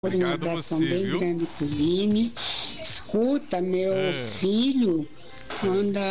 Uma abração bem grande pro Vini. Escuta, meu filho anda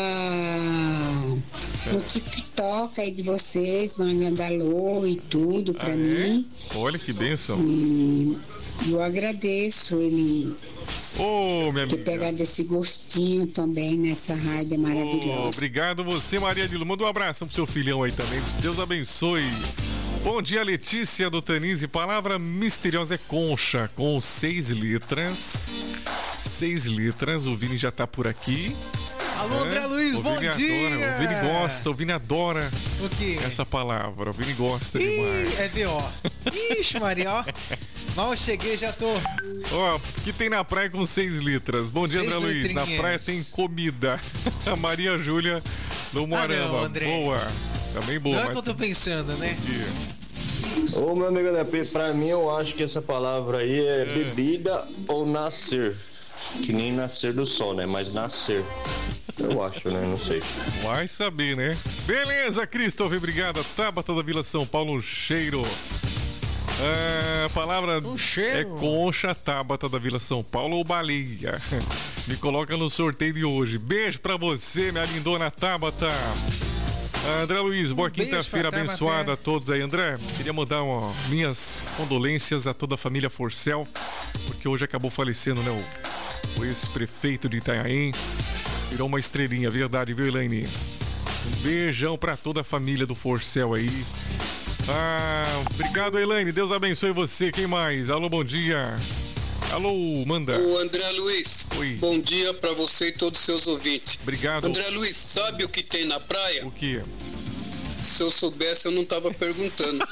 no TikTok aí de vocês, mandando alô e tudo pra mim. Olha que bênção. E eu agradeço ele minha ter pegado esse gostinho também nessa rádio maravilhosa. Obrigado você, Maria de Lu. Manda um abraço pro seu filhão aí também. Deus abençoe. Bom dia, Letícia do Tanise. Palavra misteriosa é concha, com 6 letras. 6 letras. O Vini já tá por aqui. Alô, André Luiz, bom dia! O Vini gosta, o Vini adora o quê? Essa palavra. O Vini gosta demais. É D.O. Ixi, Maria, ó. Mal cheguei, já tô. Ó, o que tem na praia com 6 letras? Bom dia, André Luiz. Na praia tem comida. A Maria Júlia do Moarama. André. Boa. Também boa. Não é o que eu tô pensando, né? Ô, meu amigo André, pra mim eu acho que essa palavra aí é bebida ou nascer. Que nem nascer do sol, né? Mas nascer. Eu acho, né? Não sei. Vai saber, né? Beleza, Christopher, obrigado. Tabata da Vila São Paulo, um cheiro. A palavra é concha, Tabata da Vila São Paulo ou baleia. Me coloca no sorteio de hoje. Beijo pra você, minha lindona Tabata. André Luiz, boa quinta-feira abençoada a todos aí, André. Queria mandar minhas condolências a toda a família Forcel, porque hoje acabou falecendo, né? O ex-prefeito de Itanhaém. Virou uma estrelinha, verdade, viu, Elaine? Um beijão pra toda a família do Forcel aí. Obrigado, Elaine. Deus abençoe você. Quem mais? Alô, bom dia. Alô, manda. O André Luiz. Oi. Bom dia pra você e todos os seus ouvintes. Obrigado. André Luiz, sabe o que tem na praia? O quê? Se eu soubesse, eu não tava perguntando.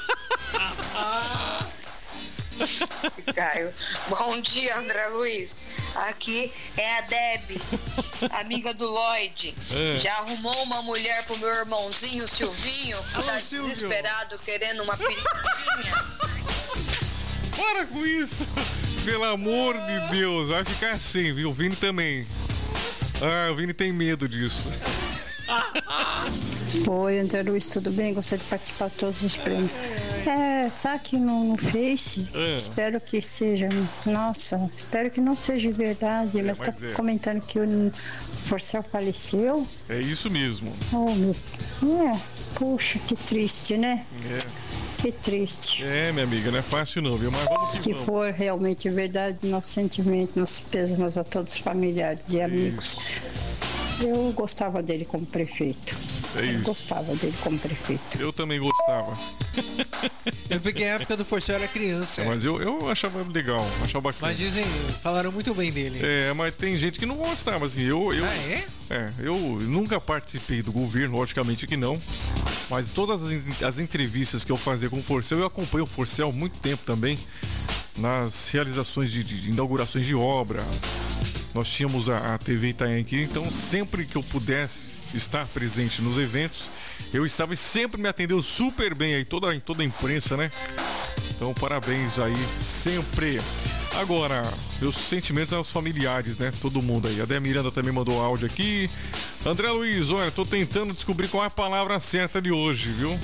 Caio. Bom dia, André Luiz. Aqui é a Deb, amiga do Lloyd. Já arrumou uma mulher pro meu irmãozinho Silvinho, que tá desesperado querendo uma periquinha? Para com isso! Pelo amor de Deus, vai ficar assim, viu? O Vini também. O Vini tem medo disso. Oi, André Luiz, tudo bem? Gostaria de participar de todos os prêmios. Tá aqui no Face. Espero que seja. Nossa, espero que não seja verdade, mas tá comentando que o Forcel faleceu. É isso mesmo. Oh, meu. Puxa, que triste, né? Que triste. Minha amiga, não é fácil não, viu? Mas vamos que Se for realmente verdade, nosso sentimento, nossos pêsames a todos os familiares e amigos. Eu gostava dele como prefeito. Gostava dele como prefeito. Eu também gostava. Eu peguei a época do Forcel, era criança. Mas eu achava legal, achava bacana. Mas dizem, falaram muito bem dele. Mas tem gente que não gostava, assim. Eu nunca participei do governo, logicamente que não. Mas todas as entrevistas que eu fazia com o Forcel, eu acompanho o Forcel há muito tempo também. Nas realizações de inaugurações de obra. Nós tínhamos a TV Itanhaém aqui, então sempre que eu pudesse estar presente nos eventos, eu estava e sempre me atendeu super bem aí, toda a imprensa, né? Então, parabéns aí, sempre. Agora, meus sentimentos aos familiares, né? Todo mundo aí. A Dé Miranda também mandou áudio aqui. André Luiz, olha, tô tentando descobrir qual é a palavra certa de hoje, viu?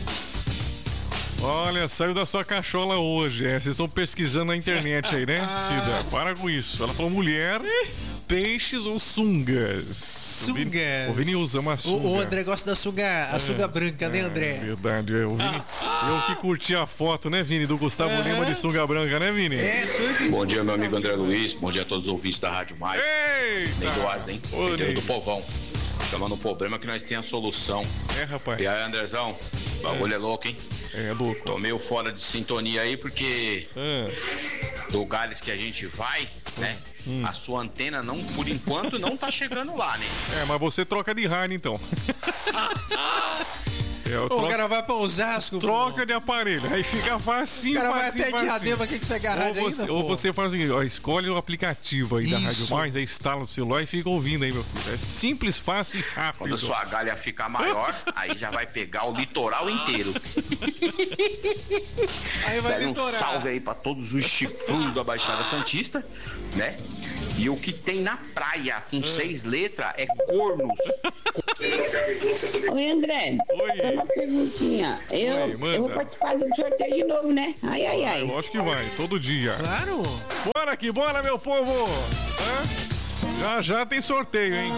Olha, saiu da sua cachola hoje. Vocês estão pesquisando na internet aí, né, Cida? Para com isso. Ela falou mulher, peixes ou sungas? Sungas. O Vini usa uma sunga. O André gosta da sunga, a sunga branca, né, André? Verdade, o Vini. Eu que curti a foto, né, Vini, do Gustavo Lima de sunga branca, né, Vini? Bom dia, meu amigo André Luiz. Bom dia a todos os ouvintes da Rádio Mais. Nem do Asa, hein? Do povão. Chamando o problema que nós temos a solução. Rapaz. E aí, Andrezão, o bagulho é louco, hein? É louco. Tô meio fora de sintonia aí, porque lugares que a gente vai, né? A sua antena não, por enquanto, não tá chegando lá, né? Mas você troca de rádio, então. O cara vai pra Osasco. Troca de aparelho, aí fica facinho. O cara vai até Diadema, quem que pega a rádio ainda, ou você faz o seguinte, escolhe o aplicativo aí da Rádio Mais, aí instala no celular e fica ouvindo aí, meu filho. É simples, fácil e rápido. Quando a sua galha ficar maior, aí já vai pegar o litoral inteiro. Aí vai um salve aí pra todos os chifrudos da Baixada Santista, né? E o que tem na praia com 6 letras é cornos. Oi, André. Oi. Só uma perguntinha. Eu vou participar do sorteio de novo, né? Ai. Eu acho que vai, todo dia. Claro. Bora, meu povo. Já tem sorteio, hein?